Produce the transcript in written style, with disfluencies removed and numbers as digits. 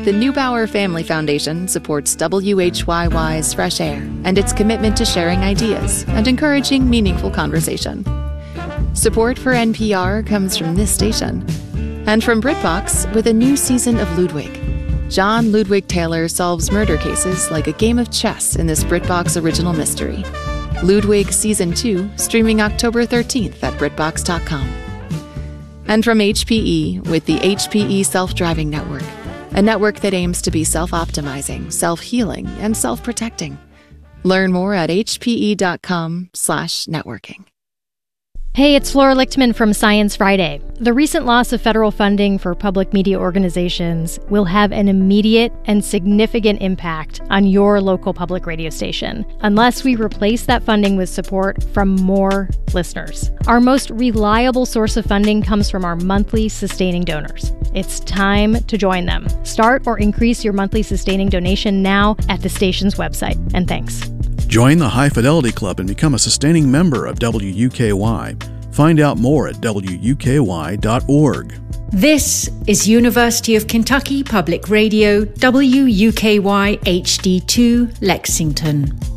The Neubauer Family Foundation supports WHYY's Fresh Air and its commitment to sharing ideas and encouraging meaningful conversation. Support for NPR comes from this station and from BritBox with a new season of Ludwig. John Ludwig Taylor solves murder cases like a game of chess in this BritBox original mystery. Ludwig Season 2, streaming October 13th at BritBox.com. And from HPE with the HPE Self-Driving Network, a network that aims to be self-optimizing, self-healing, and self-protecting. Learn more at hpe.com/networking. Hey, it's Flora Lichtman from Science Friday. The recent loss of federal funding for public media organizations will have an immediate and significant impact on your local public radio station, unless we replace that funding with support from more listeners. Our most reliable source of funding comes from our monthly sustaining donors. It's time to join them. Start or increase your monthly sustaining donation now at the station's website. And thanks. Join the High Fidelity Club and become a sustaining member of WUKY. Find out more at WUKY.org. This is University of Kentucky Public Radio, WUKY HD2, Lexington.